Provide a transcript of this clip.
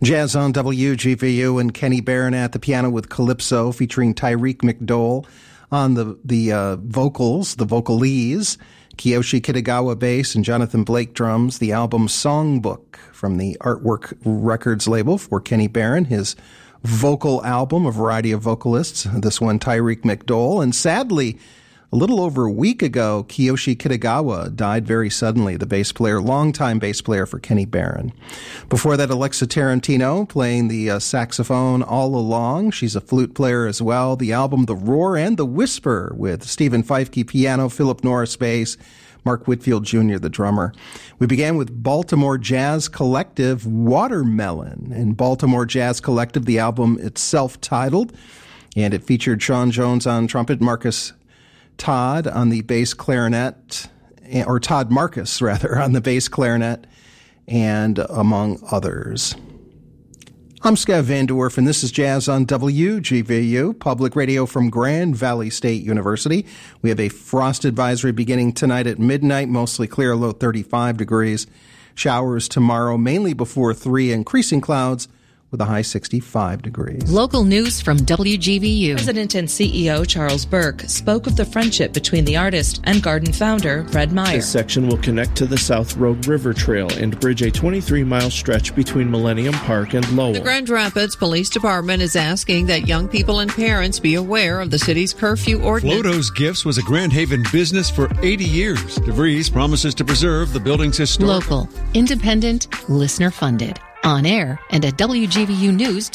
Jazz on WGVU and Kenny Barron at the piano with Calypso, featuring Tyreek McDowell on the vocals, the vocalese, Kiyoshi Kitagawa bass, and Jonathan Blake drums. The album Songbook from the Artwork Records label for Kenny Barron, his vocal album, a variety of vocalists. This one, Tyreek McDowell. And sadly, a little over a week ago, Kiyoshi Kitagawa died very suddenly, the bass player, longtime bass player for Kenny Barron. Before that, Alexa Tarantino playing the saxophone all along. She's a flute player as well. The album The Roar and the Whisper with Stephen Feifke piano, Philip Norris bass, Mark Whitfield Jr., the drummer. We began with Baltimore Jazz Collective, Watermelon. And Baltimore Jazz Collective, the album itself titled, and it featured Sean Jones on trumpet, Marcus Todd on the bass clarinet, or Todd Marcus, rather, on the bass clarinet, and among others. I'm Scav Van Dwarf, and this is Jazz on WGVU, public radio from Grand Valley State University. We have a frost advisory beginning tonight at midnight, mostly clear, low 35 degrees. Showers tomorrow, mainly before 3, increasing clouds with a high 65 degrees. Local news from WGVU. President and CEO Charles Burke spoke of the friendship between the artist and garden founder Fred Meyer. This section will connect to the South Road River Trail and bridge a 23-mile stretch between Millennium Park and Lowell. The Grand Rapids Police Department is asking that young people and parents be aware of the city's curfew ordinance. Floto's Gifts was a Grand Haven business for 80 years. DeVries promises to preserve the building's historic... Local, independent, listener-funded. On air and at WGVUnews.com.